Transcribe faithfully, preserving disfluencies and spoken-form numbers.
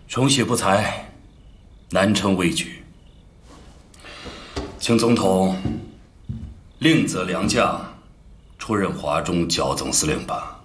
充血不才，难称畏惧。请总统另择良将，出任华中剿总司令吧。